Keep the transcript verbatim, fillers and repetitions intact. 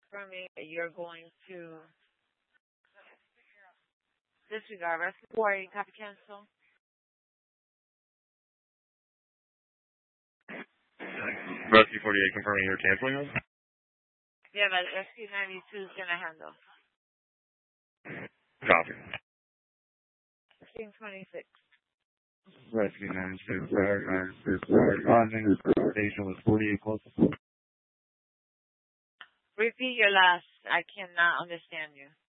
confirming that you're going to disregard rescue copy cancel. Rescue forty-eight confirming you're canceling us? Yeah, but Rescue ninety-two is going to handle. Copy. Rescue twenty-six. Rescue ninety-two, responding station with forty-eight close. Repeat your last. I cannot understand you.